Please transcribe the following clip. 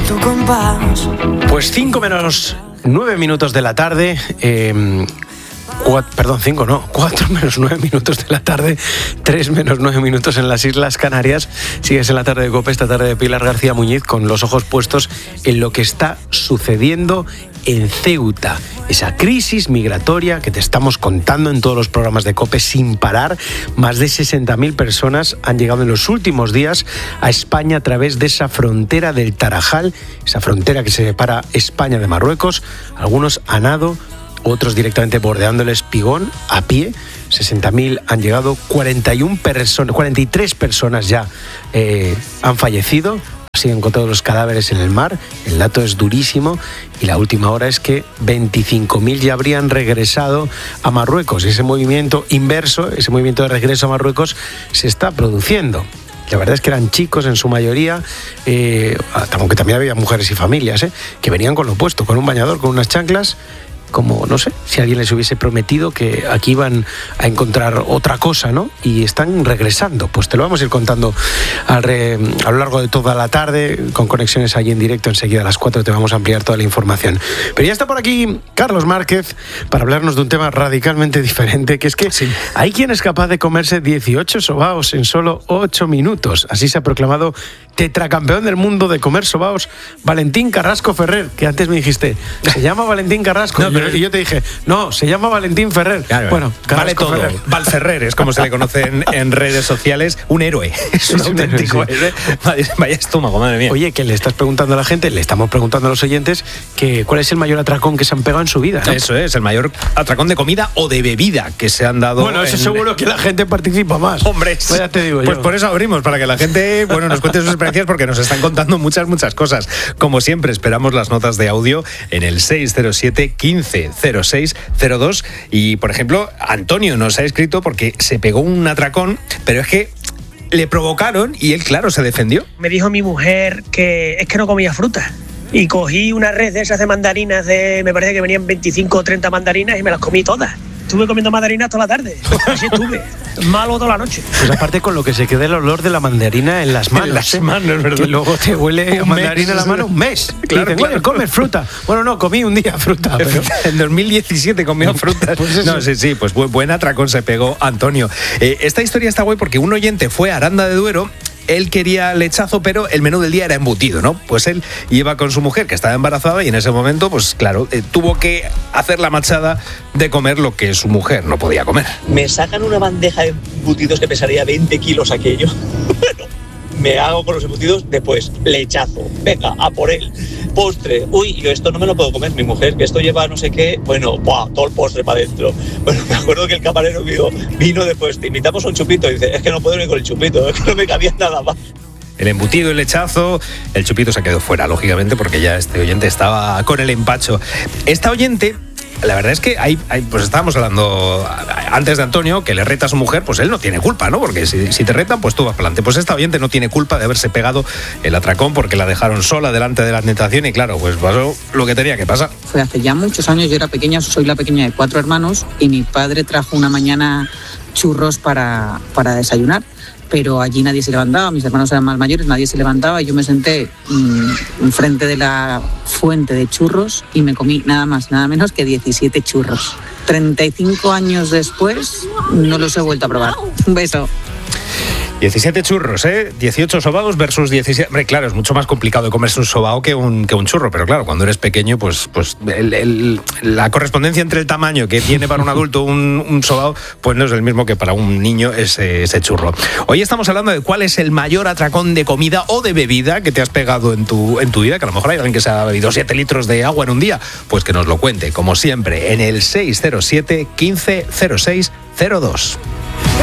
tu compás. Pues 5 menos 9 minutos de la tarde. 4 menos 9 minutos de la tarde, 3 menos 9 minutos en las Islas Canarias. Sigues en la tarde de COPE, esta tarde de Pilar García Muñiz, con los ojos puestos en lo que está sucediendo en Ceuta. Esa crisis migratoria que te estamos contando en todos los programas de COPE sin parar. Más de 60.000 personas han llegado en los últimos días a España a través de esa frontera del Tarajal, esa frontera que separa España de Marruecos. Algunos a nado, otros directamente bordeando el Espigón a pie. 60.000 han llegado, 43 personas ya han fallecido. Se han encontrado los cadáveres en el mar, el dato es durísimo, y la última hora es que 25.000 ya habrían regresado a Marruecos. Ese movimiento inverso, ese movimiento de regreso a Marruecos se está produciendo. La verdad es que eran chicos en su mayoría, aunque también había mujeres y familias, que venían con lo opuesto, con un bañador, con unas chanclas, como, no sé, si alguien les hubiese prometido que aquí iban a encontrar otra cosa, ¿no? Y están regresando. Pues te lo vamos a ir contando a lo largo de toda la tarde, con conexiones allí en directo. Enseguida a las 4 te vamos a ampliar toda la información. Pero ya está por aquí Carlos Márquez para hablarnos de un tema radicalmente diferente, que es que sí, hay quien es capaz de comerse 18 sobaos en solo 8 minutos. Así se ha proclamado tetracampeón del mundo de comer sobaos Valentín Carrasco Ferrer, que antes me dijiste, se llama Valentín Carrasco. No, y yo te dije, no, se llama Valentín Ferrer. Claro, bueno, vale todo. Ferrer. Valferrer es como se le conoce en redes sociales. Un héroe. Es un auténtico héroe. Vaya estómago, madre mía. Oye, que le estás preguntando a la gente, le estamos preguntando a los oyentes que cuál es el mayor atracón que se han pegado en su vida, ¿no? Eso es, el mayor atracón de comida o de bebida que se han dado. Bueno, eso seguro que la gente participa más. Hombre, pues ya te digo pues yo. Por eso abrimos, para que la gente nos cuente sus experiencias, porque nos están contando muchas cosas. Como siempre, esperamos las notas de audio en el 607 15 06 02. Y, por ejemplo, Antonio nos ha escrito porque se pegó un atracón, pero es que le provocaron y él, claro, se defendió. Me dijo mi mujer que es que no comía fruta. Y cogí una red de esas de mandarinas, me parece que venían 25 o 30 mandarinas y me las comí todas. Estuve comiendo mandarinas toda la tarde. Así estuve. Malo toda la noche. Pues aparte con lo que se queda el olor de la mandarina en las manos. En las manos, ¿verdad? Que luego te huele a mandarina en la mano un mes. Claro, claro. Comes fruta. Bueno, no, comí un día fruta. Pero... En 2017 comió fruta. Pues no, sí, pues buen atracón se pegó Antonio. Esta historia está guay porque un oyente fue a Aranda de Duero. Él quería lechazo, pero el menú del día era embutido, ¿no? Pues él iba con su mujer, que estaba embarazada, y en ese momento, pues claro, tuvo que hacer la machada de comer lo que su mujer no podía comer. Me sacan una bandeja de embutidos que pesaría 20 kilos aquello. Bueno, me hago con los embutidos, después lechazo, venga, a por él. Postre, uy, yo esto no me lo puedo comer, mi mujer, que esto lleva no sé qué, bueno, todo el postre para adentro. Bueno, me acuerdo que el camarero vino después, te invitamos a un chupito, y dice, es que no puedo ir con el chupito, es que no me cabía nada más. El embutido, el lechazo, el chupito se quedó fuera, lógicamente, porque ya este oyente estaba con el empacho. Esta oyente, la verdad es que pues estábamos hablando antes de Antonio, que le reta a su mujer, pues él no tiene culpa, ¿no? Porque si te retan, pues tú vas para adelante. Pues esta oyente no tiene culpa de haberse pegado el atracón porque la dejaron sola delante de la tentación y claro, pues pasó lo que tenía que pasar. Fue hace ya muchos años, yo era pequeña, soy la pequeña de 4 hermanos y mi padre trajo una mañana churros para desayunar. Pero allí nadie se levantaba, mis hermanos eran más mayores, nadie se levantaba y yo me senté enfrente de la fuente de churros y me comí nada más, nada menos que 17 churros. 35 años después no los he vuelto a probar. Un beso. 17 churros, 18 sobaos versus 17... Hombre, claro, es mucho más complicado de comerse un sobao que un churro, pero claro, cuando eres pequeño, pues la correspondencia entre el tamaño que tiene para un adulto un sobao, pues no es el mismo que para un niño ese churro. Hoy estamos hablando de cuál es el mayor atracón de comida o de bebida que te has pegado en tu vida, que a lo mejor hay alguien que se ha bebido 7 litros de agua en un día, pues que nos lo cuente, como siempre, en el 607 15 06 02.